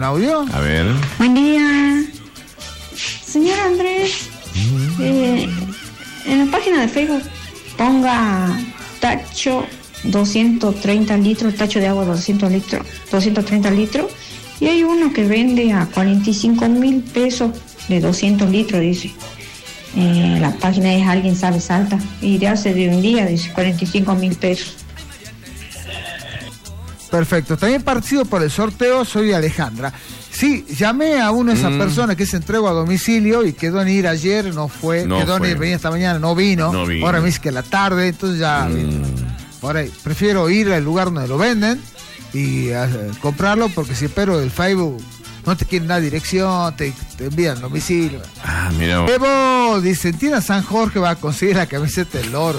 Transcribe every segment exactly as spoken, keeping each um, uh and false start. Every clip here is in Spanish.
¿Audio? A ver. Buen día. Señor Andrés, eh, en la página de Facebook ponga tacho doscientos treinta litros, tacho de agua doscientos litros, doscientos treinta litros, y hay uno que vende a cuarenta y cinco mil pesos de doscientos litros, dice. Eh, la página es Alguien Sabe Salta, y de hace de un día, dice, cuarenta y cinco mil pesos. Perfecto, también participo por el sorteo, soy Alejandra. Sí, llamé a una de esas mm. personas que se entregó a domicilio y quedó en ir ayer, no fue, no quedó fue. en ir, venía esta mañana, no vino, no vino. Ahora me dice que a la tarde, entonces ya, mm. por ahí, prefiero ir al lugar donde lo venden y uh, comprarlo, porque si espero el Facebook no te quieren dar dirección, te, te envían domicilio. Ah, mira. Evo, dicen, tiene a San Jorge, va a conseguir la camiseta del loro.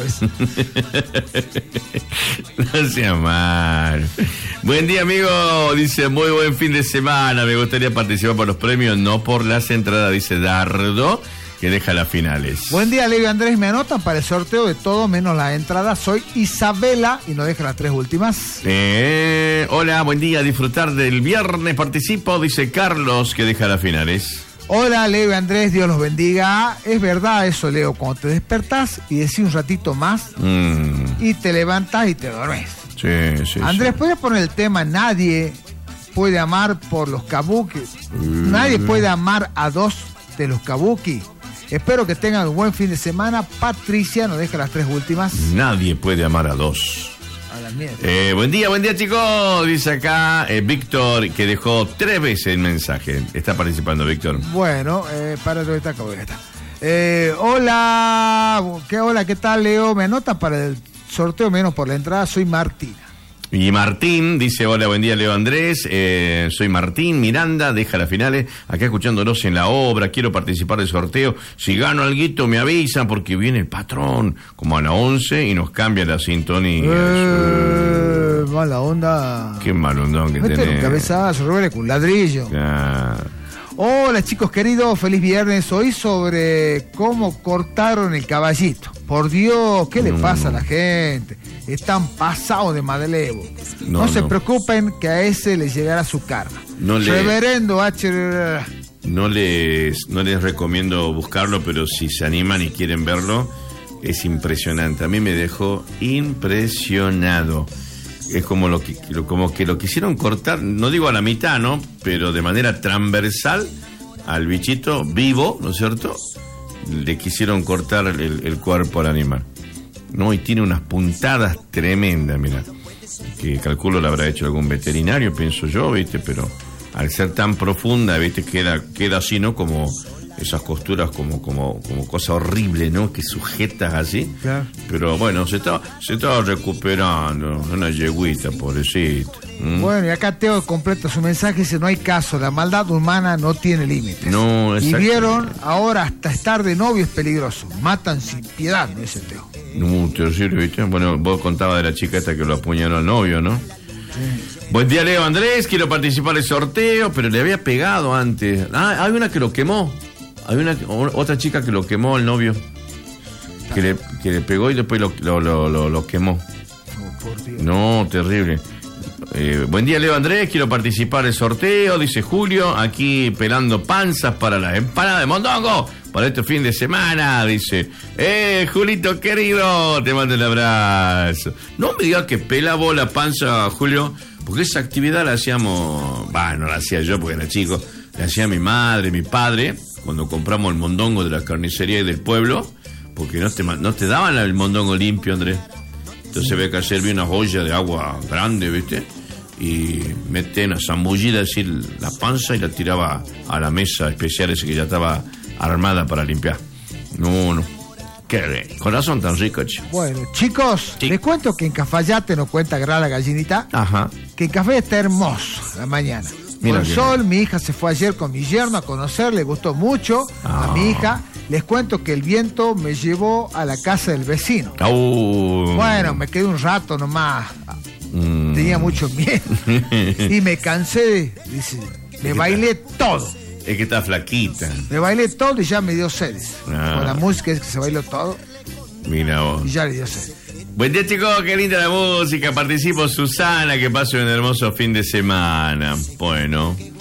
No sea mal. Buen día, amigo. Dice, muy buen fin de semana. Me gustaría participar por los premios, no por las entradas, dice Dardo, que deja las finales. Buen día, Leo y Andrés. Me anotan para el sorteo de todo menos la entrada. Soy Isabela y nos deja las tres últimas. Eh, hola, buen día. Disfrutar del viernes. Participo, dice Carlos, que deja las finales. Hola, Leo y Andrés, Dios los bendiga. Es verdad eso, Leo, cuando te despertás y decís un ratito más mm. y te levantás y te dormís. Sí, sí. Andrés, sí. ¿puedes poner el tema Nadie puede amar por los kabuki? Mm. Nadie puede amar a dos de los kabuki. Espero que tengan un buen fin de semana. Patricia nos deja las tres últimas. Nadie puede amar a dos. A la mierda. Eh, buen día, buen día, chicos. Dice acá eh, Víctor, que dejó tres veces el mensaje. Está participando, Víctor. Bueno, eh, para lo que está acá. Eh, hola, ¿qué hola? ¿Qué tal, Leo? Me anotan para el sorteo menos por la entrada. Soy Martina. Y Martín dice, hola, buen día, Leo Andrés, eh, soy Martín Miranda, deja las finales, acá escuchándolos en la obra, quiero participar del sorteo, si gano alguito me avisan porque viene el patrón como a las once y nos cambia la sintonía. Eh, mala onda. Qué mal onda que tenés. tenés. Un cabezazo, revele con un ladrillo. Ah. Hola, chicos queridos, feliz viernes. Hoy sobre cómo cortaron el caballito. Por Dios, ¿qué le no, pasa no. a la gente? Están pasados de madelevo. No, no se no. preocupen que a ese le llegará su karma. No le... Reverendo H. No les, no les recomiendo buscarlo, pero si se animan y quieren verlo, es impresionante. A mí me dejó impresionado. Es como lo que como que lo quisieron cortar, no digo a la mitad, ¿no? Pero de manera transversal al bichito vivo, ¿no es cierto? Le quisieron cortar el, el cuerpo al animal, ¿no? Y tiene unas puntadas tremendas, mira, que calculo lo habrá hecho algún veterinario, pienso yo, ¿viste? Pero al ser tan profunda, ¿viste? Queda, queda así, ¿no? Como esas costuras como como como cosa horrible, ¿no? Que sujetas así. Claro. Pero bueno, se está se estaba recuperando, una yeguita, pobrecita. ¿Mm? Bueno, y acá Teo completa su mensaje, dice, no hay caso, la maldad humana no tiene límites. No, y vieron, ahora hasta estar de novio es peligroso, matan sin piedad, no dice Teo. No, terrible, ¿viste? Bueno, vos contabas de la chica esta que lo apuñaló al novio, ¿no? Sí. Buen día, Leo Andrés, quiero participar del sorteo, pero le había pegado antes. Ah, hay una que lo quemó. Hay una otra chica que lo quemó el novio, que le, que le pegó y después lo, lo, lo, lo, lo quemó. Oh, por Dios. No, terrible. Eh, buen día, Leo Andrés, quiero participar del sorteo, dice Julio, aquí pelando panzas para la empanada de mondongo para este fin de semana, dice. Eh, Julito querido, te mando el abrazo. No me digas que pela vos la panza, Julio, porque esa actividad la hacíamos, bah, no la hacía yo porque era chico, la hacía mi madre, mi padre, cuando compramos el mondongo de la carnicería y del pueblo, porque no te, no te daban el mondongo limpio, Andrés. Entonces había que hacer bien una olla de agua grande, ¿viste? Y meter una zambullida, así, la panza y la tiraba a la mesa especial esa que ya estaba armada para limpiar. No, no. Qué bien. Corazón tan rico, chico. Bueno, chicos, sí. Les cuento que en Cafayate nos cuenta Gran la Gallinita. Ajá. Que el café está hermoso la mañana. Mira con sol, bien. Mi hija se fue ayer con mi yerno a conocer, le gustó mucho ah. a mi hija. Les cuento que el viento me llevó a la casa del vecino. Oh. Bueno, me quedé un rato nomás. Mm. Tenía mucho miedo. Y me cansé, dice, me bailé está, todo. Es que está flaquita. Me bailé todo y ya me dio sed. Ah. Con la música es que se bailó todo. Mira vos. Y ya le dio sed. Buen día, chicos, qué linda la música. Participo Susana, que pase un hermoso fin de semana. Bueno.